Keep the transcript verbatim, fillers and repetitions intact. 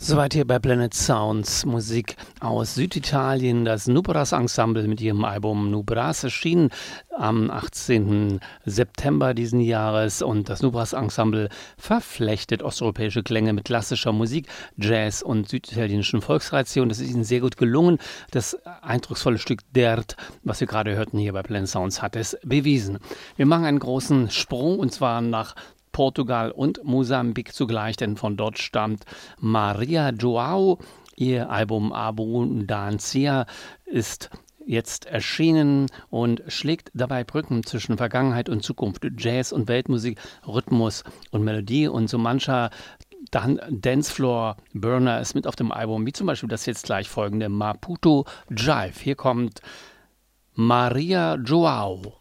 Soweit hier bei Planet Sounds, Musik aus Süditalien. Das Nubras Ensemble mit ihrem Album Nubras erschien am achtzehnten September diesen Jahres. Und das Nubras Ensemble verflechtet osteuropäische Klänge mit klassischer Musik, Jazz und süditalienischen Volkstradition. Das ist ihnen sehr gut gelungen. Das eindrucksvolle Stück Dert, was wir gerade hörten hier bei Planet Sounds, hat es bewiesen. Wir machen einen großen Sprung und zwar nach Portugal und Mosambik zugleich, denn von dort stammt Maria João. Ihr Album Abundancia ist jetzt erschienen und schlägt dabei Brücken zwischen Vergangenheit und Zukunft, Jazz und Weltmusik, Rhythmus und Melodie, und so mancher dann Dancefloor-Burner ist mit auf dem Album, wie zum Beispiel das jetzt gleich folgende Maputo Jive. Hier kommt Maria João.